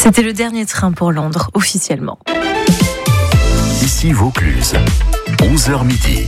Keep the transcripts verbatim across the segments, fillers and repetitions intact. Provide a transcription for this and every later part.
C'était le dernier train pour Londres, officiellement. Ici Vaucluse, onze heures midi.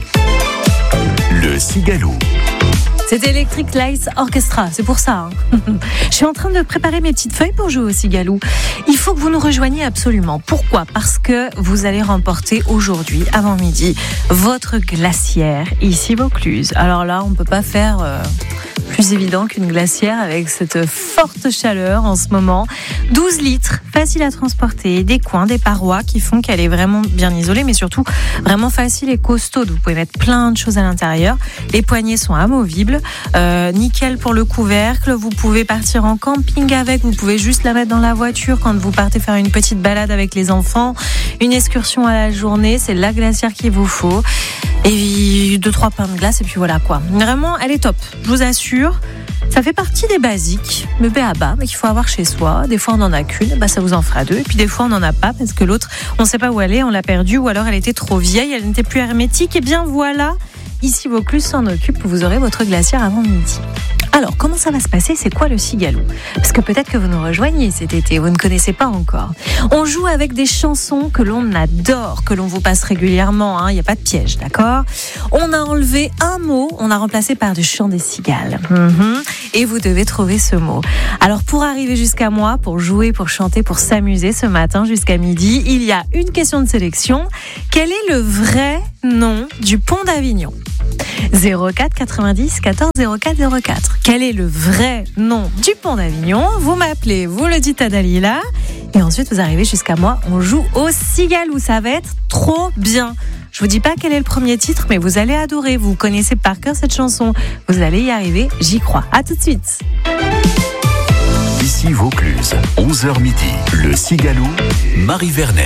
Le Cigaloux. C'était Electric Light Orchestra, c'est pour ça. Hein. Je suis en train de préparer mes petites feuilles pour jouer au Cigaloux. Il faut que vous nous rejoigniez absolument. Pourquoi ? Parce que vous allez remporter aujourd'hui, avant midi, votre glacière, ici Vaucluse. Alors là, on ne peut pas faire euh, plus évident qu'une glacière avec cette forte chaleur en ce moment. douze litres, facile à transporter, des coins, des parois qui font qu'elle est vraiment bien isolée, mais surtout vraiment facile et costaude. Vous pouvez mettre plein de choses à l'intérieur. Les poignées sont amovibles. Euh, nickel pour le couvercle, vous pouvez partir en camping avec, vous pouvez juste la mettre dans la voiture quand vous partez faire une petite balade avec les enfants, une excursion à la journée, c'est la glacière qu'il vous faut, et deux trois pains de glace et puis voilà quoi. Vraiment elle est top, je vous assure. Ça fait partie des basiques, le B A B A, mais qu'il faut avoir chez soi. Des fois on n'en a qu'une, bah ça vous en fera deux. Et puis des fois on n'en a pas parce que l'autre, on ne sait pas où elle est, on l'a perdue ou alors elle était trop vieille, elle n'était plus hermétique. Et bien voilà, ici Vaucluse s'en occupe, vous aurez votre glacière avant midi. Alors, comment ça va se passer ? C'est quoi le Cigaloux ? Parce que peut-être que vous nous rejoignez cet été, vous ne connaissez pas encore. On joue avec des chansons que l'on adore, que l'on vous passe régulièrement, hein, il n'y a pas de piège, d'accord ? On a enlevé un mot, on a remplacé par du chant des cigales. Mm-hmm. Et vous devez trouver ce mot. Alors, pour arriver jusqu'à moi, pour jouer, pour chanter, pour s'amuser ce matin jusqu'à midi, il y a une question de sélection. Quel est le vrai nom du pont d'Avignon ? zéro quatre quatre-vingt-dix quatorze zéro quatre zéro quatre. Quel est le vrai nom du pont d'Avignon ? Vous m'appelez, vous le dites à Dalila, et ensuite vous arrivez jusqu'à moi. On joue au Cigaloux, ça va être trop bien. Je vous dis pas quel est le premier titre, mais vous allez adorer. Vous connaissez par cœur cette chanson. Vous allez y arriver, j'y crois. À tout de suite. Ici Vaucluse, onze heures midi. Le Cigaloux, Marie Vernet.